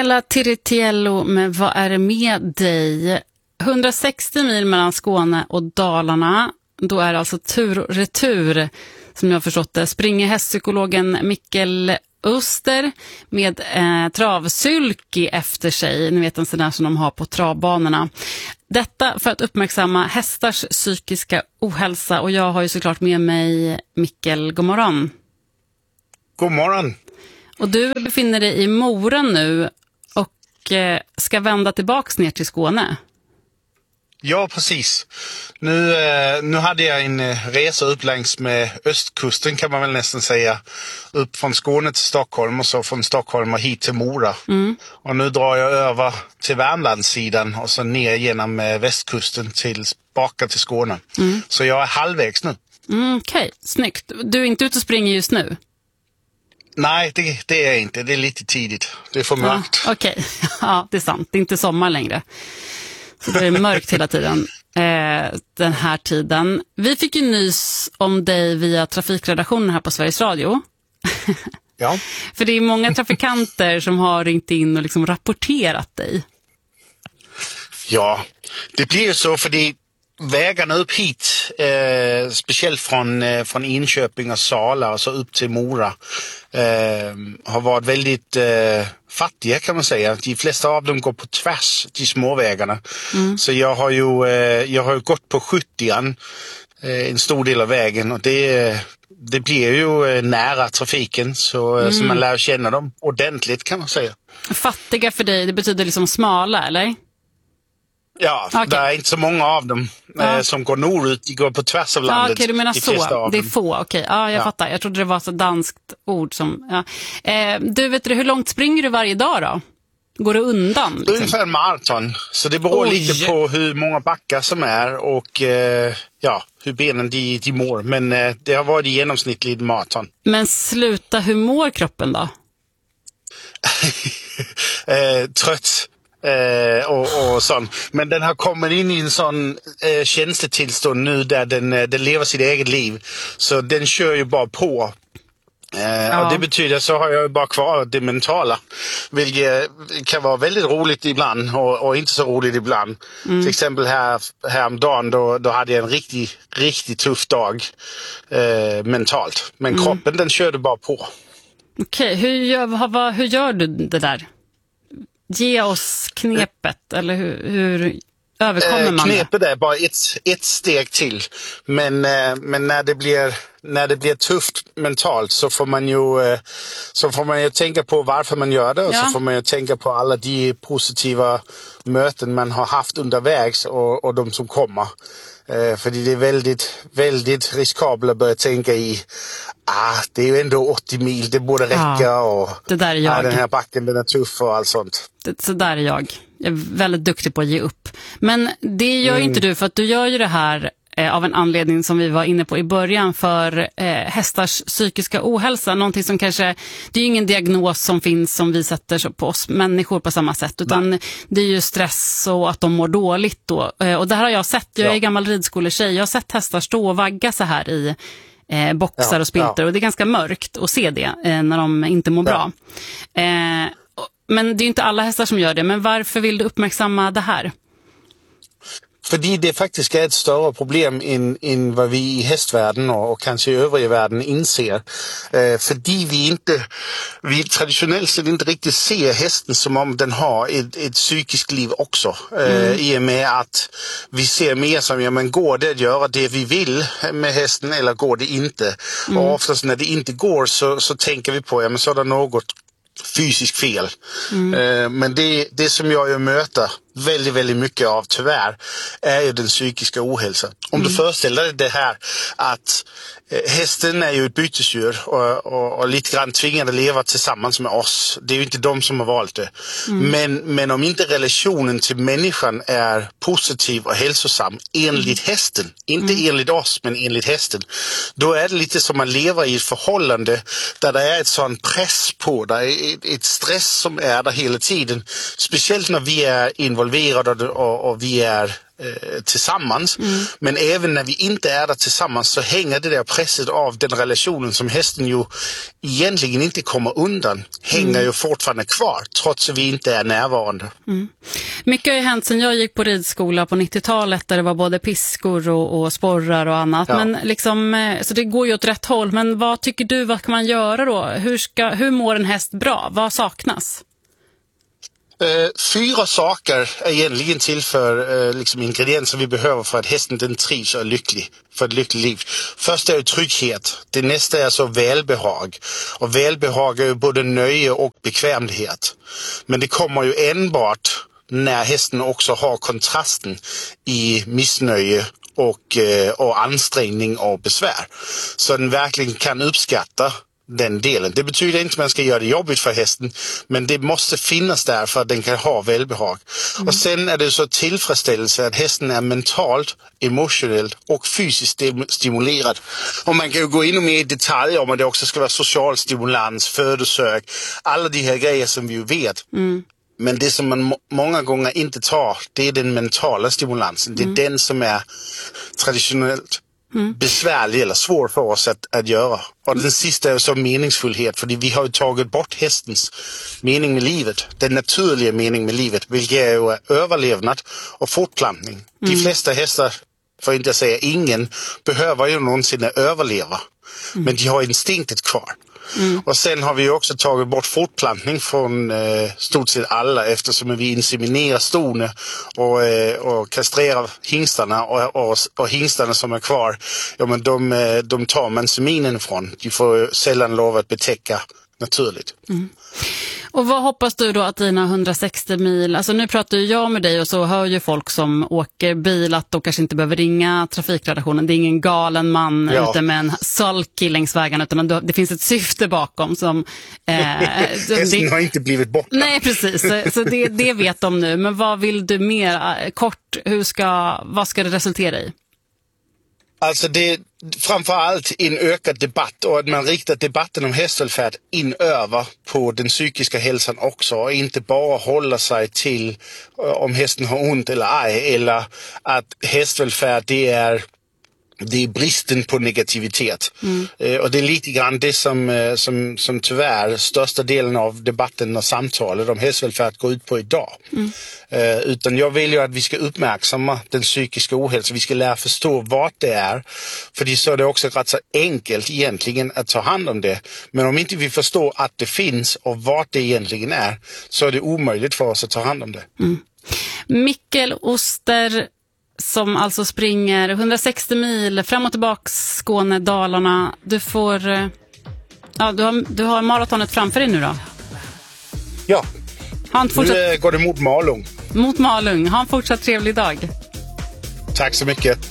Ella Tiritiello med Vad är det med dig? 160 mil mellan Skåne och Dalarna. Då är det alltså tur och retur, som jag har förstått det. Springer hästpsykologen Mikkel Öster med travsylki efter sig. Ni vet en sån där som de har på travbanorna. Detta för att uppmärksamma hästars psykiska ohälsa. Och jag har ju såklart med mig Mikkel. God morgon. God morgon. Och du befinner dig i Mora nu och ska vända tillbaks ner till Skåne. Ja, precis. Nu hade jag en resa upp längs med östkusten, kan man väl nästan säga. Upp från Skåne till Stockholm och så från Stockholm och hit till Mora. Och nu drar jag över till Värmlandssidan och så ner genom västkusten tillbaka till Skåne. Så jag är halvvägs nu. Okej, snyggt. Du är inte ute och springer just nu? Nej, det är jag inte. Det är lite tidigt. Det är för mörkt. Okej, ja, det är sant. Det är inte sommar längre. Så det är mörkt hela tiden, den här tiden. Vi fick ju nys om dig via trafikredaktionen här på Sveriges Radio. Ja. För det är många trafikanter som har ringt in och liksom rapporterat dig. Ja, det blir ju så för det vägarna upp hit, speciellt från Enköping och Sala och så upp till Mora, har varit väldigt fattiga, kan man säga. De flesta av dem går på tvärs, de småvägarna. Så jag har ju gått på 70an en stor del av vägen, och det blir ju nära trafiken, så man lär känna dem ordentligt, kan man säga. Fattiga för dig, det betyder liksom smala, eller? Ja, okay. Det är inte så många av dem som går norrut. De går på tvärs av landet. Okej, du menar så. Det är få, okej. Ja, jag fattar. Jag trodde det var så danskt ord som... Ja. Du, vet du, hur långt springer du varje dag då? Går det undan? Liksom? Ungefär en maraton. Så det beror lite på hur många backar som är och hur benen de mår. Men det har varit genomsnittligt maraton. Men sluta, hur mår kroppen då? Trött. Och sånt. Men den har kommit in i en sån känslotillstånd nu där den lever sitt eget liv. Så den kör ju bara på. Och det betyder så har jag ju bara kvar det mentala. Vilket kan vara väldigt roligt ibland och inte så roligt ibland. Till exempel häromdagen då hade jag en riktigt tuff dag mentalt. Men kroppen den körde bara på. Okej, hur gör du det där? Ge oss knepet, eller hur överkommer man knepet är bara ett steg till. Men när det blir tufft mentalt så får man ju tänka på varför man gör det. Och så får man ju tänka på alla de positiva möten man har haft undervägs och de som kommer. För det är väldigt, väldigt riskabelt att börja tänka i det är ju ändå 80 mil, det borde räcka och det där är jag. Den här backen den är tuff och allt sånt. Så där är jag. Jag är väldigt duktig på att ge upp. Men det gör inte du, för att du gör ju det här av en anledning som vi var inne på i början, för hästars psykiska ohälsa. Någonting som kanske, det är ju ingen diagnos som finns som vi sätter på oss människor på samma sätt, utan det är ju stress och att de mår dåligt då. Och det här har jag sett, jag är gammal ridskoletjej, jag har sett hästar stå och vagga så här i boxar och spilter, och det är ganska mörkt att se det när de inte mår bra. Men det är ju inte alla hästar som gör det, men varför vill du uppmärksamma det här? Fordi det faktiskt är ett större problem än vad vi i hästvärlden och kanske i övriga världen inser. Fordi vi traditionellt sett inte riktigt ser hästen som om den har ett psykiskt liv också. I och med att vi ser mer som, men går det att göra det vi vill med hästen eller går det inte? Och oftast när det inte går så tänker vi på, men så är det något fysiskt fel. Men det som jag ju möter väldigt, väldigt mycket av tyvärr är ju den psykiska ohälsan. Om du föreställer dig det här att hästen är ju ett bytesdjur och lite grann tvingad att leva tillsammans med oss. Det är ju inte de som har valt det. Men om inte relationen till människan är positiv och hälsosam enligt hästen, inte enligt oss men enligt hästen, då är det lite som man lever i ett förhållande där det är ett sån press på, där är ett stress som är där hela tiden. Speciellt när vi är involverade och vi är tillsammans. Men även när vi inte är där tillsammans så hänger det där presset av den relationen som hästen ju egentligen inte kommer undan. Hänger ju fortfarande kvar trots att vi inte är närvarande. Mycket har ju hänt sen jag gick på ridskola på 90-talet där det var både piskor och sporrar och annat. Ja. Men liksom, så det går ju åt rätt håll. Men vad tycker du, vad kan man göra då? Hur mår en häst bra? Vad saknas? 4 saker är egentligen till för liksom ingredienser vi behöver för att hästen den trivs och är lycklig. För ett lyckligt liv. Först är ju trygghet. Det nästa är så välbehag. Och välbehag är ju både nöje och bekvämlighet. Men det kommer ju enbart när hästen också har kontrasten i missnöje och ansträngning och besvär. Så den verkligen kan uppskatta den delen. Det betyder inte att man ska göra det jobbigt för hästen, men det måste finnas där för att den kan ha välbehag. Och sen är det så tillfredsställelse att hästen är mentalt, emotionellt och fysiskt stimulerad. Och man kan ju gå in mer i detaljer om att det också ska vara social stimulans, födosök, alla de här grejer som vi ju vet. Men det som man många gånger inte tar, det är den mentala stimulansen. Det är den som är traditionellt besvärlig eller svår för oss att göra. Och den sista är så meningsfullhet, för vi har ju tagit bort hästens mening med livet, den naturliga mening med livet, vilket är ju överlevnad och fortplantning. De flesta hästar, för att inte säga ingen, behöver ju någonsin överleva, men de har instinktet kvar. Och sen har vi också tagit bort fortplantning från stort sett alla, eftersom vi inseminerar stone och kastrerar hingstarna och hingstarna som är kvar, ja, men de tar man seminen ifrån. De får sällan lov att betäcka naturligt. Och vad hoppas du då att dina 160 mil, alltså nu pratar ju jag med dig och så hör ju folk som åker bil att de kanske inte behöver ringa trafikredaktionen. Det är ingen galen man ute med en sulky längs vägen, utan det finns ett syfte bakom som... Hästen har inte blivit borta. Nej, precis. Så det vet de nu. Men vad vill du mer? Kort, vad ska det resultera i? Alltså det framförallt en ökad debatt, och att man riktar debatten om hästvälfärd in över på den psykiska hälsan också, och inte bara hålla sig till om hästen har ont eller ej, eller att hästvälfärd det är bristen på negativitet. Och det är lite grann det som tyvärr största delen av debatten och samtalet om hästvälfärd går ut på idag. Utan jag vill ju att vi ska uppmärksamma den psykiska ohälsan. Vi ska lära förstå vad det är. För så är det också rätt så enkelt egentligen att ta hand om det. Men om inte vi förstår att det finns och vad det egentligen är, så är det omöjligt för oss att ta hand om det. Mikkel Oster, som alltså springer 160 mil fram och tillbaka Skåne, Dalarna. Du har maratonet framför dig nu då? Ja, nu går det mot Malung. Mot Malung. Ha en fortsatt trevlig dag. Tack så mycket.